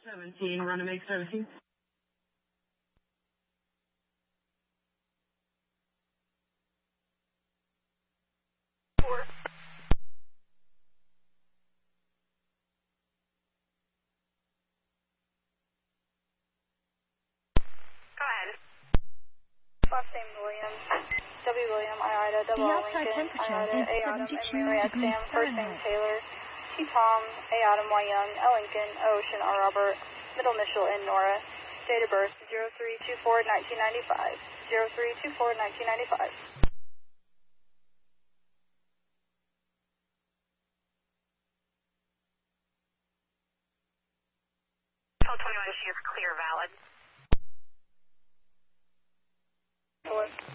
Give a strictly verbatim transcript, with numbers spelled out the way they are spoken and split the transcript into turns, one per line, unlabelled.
seventeen, run to make seventeen. Four. Go ahead.
Last name Williams. W. William, I Ida, double
The
L
outside
Lincoln, I
temperature
Ida,
is
A Autumn,
seventy-two
M Mary,
degrees
Sam, first name
Fahrenheit.
Taylor, T Tom, A Autumn, Y Young, L Lincoln, O Ocean, R Robert, middle initial N Nora, date of birth zero three two four nineteen ninety-five, zero three two four nineteen ninety-five.
twelve twenty-one, she is clear, valid.
Four.